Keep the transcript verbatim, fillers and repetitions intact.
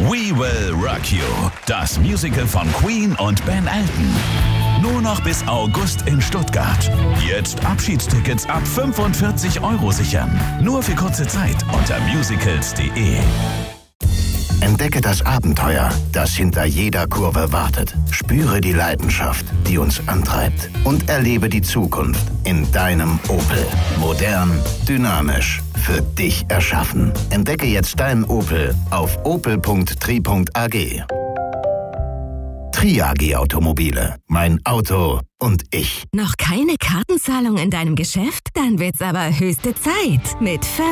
We Will Rock You, das Musical von Queen und Ben Elton. Nur noch bis August in Stuttgart. Jetzt Abschiedstickets ab fünfundvierzig Euro sichern. Nur für kurze Zeit unter musicals punkt de. Entdecke das Abenteuer, das hinter jeder Kurve wartet. Spüre die Leidenschaft, die uns antreibt. Und erlebe die Zukunft in deinem Opel. Modern, dynamisch, für dich erschaffen. Entdecke jetzt deinen Opel auf opel punkt tri punkt a g. Tri A G Automobile. Mein Auto und ich. Noch keine Kartenzahlung in deinem Geschäft? Dann wird's aber höchste Zeit. Mit